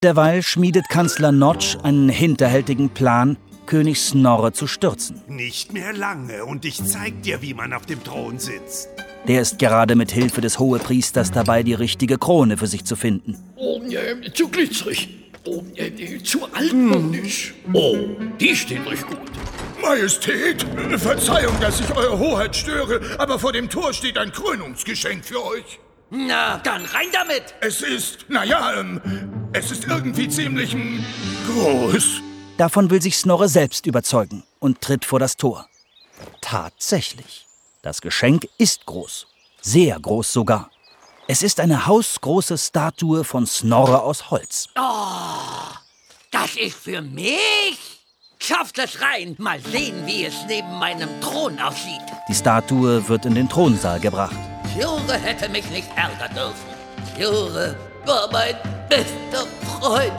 Derweil schmiedet Kanzler Notch einen hinterhältigen Plan, König Snorre zu stürzen. Nicht mehr lange und ich zeig dir, wie man auf dem Thron sitzt. Der ist gerade mit Hilfe des Hohepriesters dabei, die richtige Krone für sich zu finden. Zu glitzerig. Zu altmodisch. Oh, die steht euch gut. Majestät, Verzeihung, dass ich eure Hoheit störe, aber vor dem Tor steht ein Krönungsgeschenk für euch. Na, dann rein damit! Es ist irgendwie ziemlich groß. Davon will sich Snorre selbst überzeugen und tritt vor das Tor. Tatsächlich. Das Geschenk ist groß. Sehr groß sogar. Es ist eine hausgroße Statue von Snorre aus Holz. Oh, das ist für mich? Schafft es rein, mal sehen, wie es neben meinem Thron aussieht. Die Statue wird in den Thronsaal gebracht. Jure hätte mich nicht ärgern dürfen. Jure war mein bester Freund.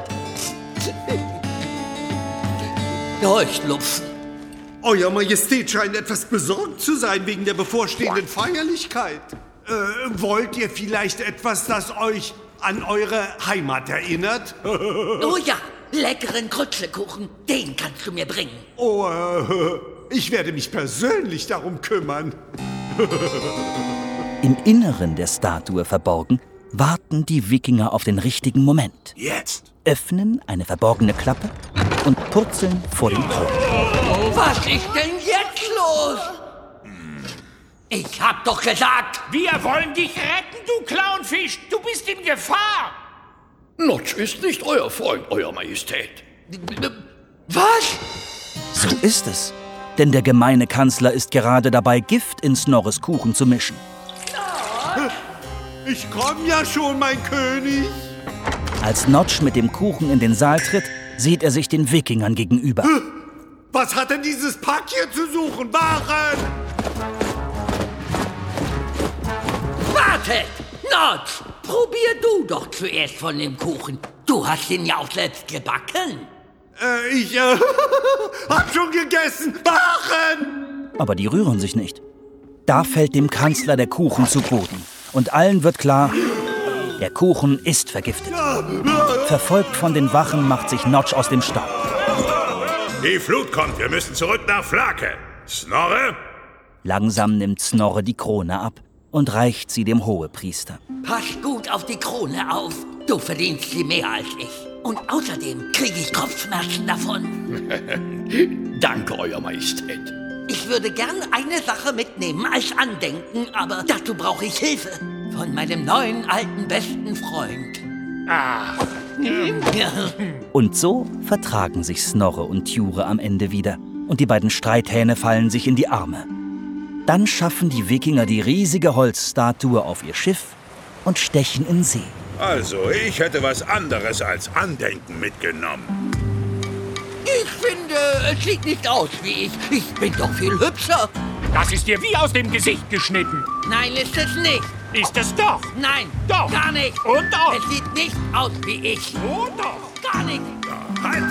Heuschnupfen. Euer Majestät scheint etwas besorgt zu sein wegen der bevorstehenden Feierlichkeit. Wollt ihr vielleicht etwas, das euch an eure Heimat erinnert? Oh ja, leckeren Krützelkuchen, den kannst du mir bringen. Oh, ich werde mich persönlich darum kümmern. Im Inneren der Statue verborgen, warten die Wikinger auf den richtigen Moment. Jetzt! Öffnen eine verborgene Klappe und purzeln vor dem Thron. Was ist denn jetzt los? Ich hab doch gesagt... Wir wollen dich retten, du Clownfisch! Du bist in Gefahr! Notch ist nicht euer Freund, Euer Majestät. Was? So ist es. Denn der gemeine Kanzler ist gerade dabei, Gift in Snorres Kuchen zu mischen. Ich komm ja schon, mein König! Als Notch mit dem Kuchen in den Saal tritt, sieht er sich den Wikingern gegenüber. Was hat denn dieses Pack hier zu suchen? Waren! Wartet! Notch, probier du doch zuerst von dem Kuchen. Du hast ihn ja auch selbst gebacken. Ich hab schon gegessen! Waren! Aber die rühren sich nicht. Da fällt dem Kanzler der Kuchen zu Boden. Und allen wird klar, der Kuchen ist vergiftet. Verfolgt von den Wachen macht sich Notch aus dem Staub. Die Flut kommt, wir müssen zurück nach Flake. Snorre? Langsam nimmt Snorre die Krone ab und reicht sie dem Hohepriester. Pass gut auf die Krone auf. Du verdienst sie mehr als ich. Und außerdem kriege ich Kopfschmerzen davon. Danke, Euer Majestät. Ich würde gern eine Sache mitnehmen als Andenken, aber dazu brauche ich Hilfe. Von meinem neuen, alten, besten Freund. Und so vertragen sich Snorre und Thure am Ende wieder. Und die beiden Streithähne fallen sich in die Arme. Dann schaffen die Wikinger die riesige Holzstatue auf ihr Schiff und stechen in See. Also, ich hätte was anderes als Andenken mitgenommen. Ich finde, es sieht nicht aus wie ich. Ich bin doch viel hübscher. Das ist dir wie aus dem Gesicht geschnitten. Nein, ist es nicht. Ist es doch. Nein, Doch. gar nicht. Und doch. Es sieht nicht aus wie ich. Und doch. Gar nicht. Halt